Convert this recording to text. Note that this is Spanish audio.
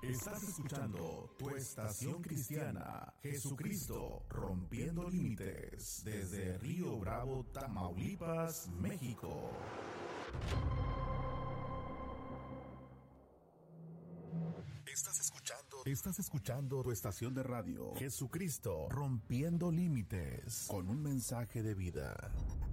Estás escuchando tu estación cristiana, Jesucristo rompiendo límites, desde Río Bravo, Tamaulipas, México. Estás escuchando tu estación de radio, Jesucristo rompiendo límites, con un mensaje de vida.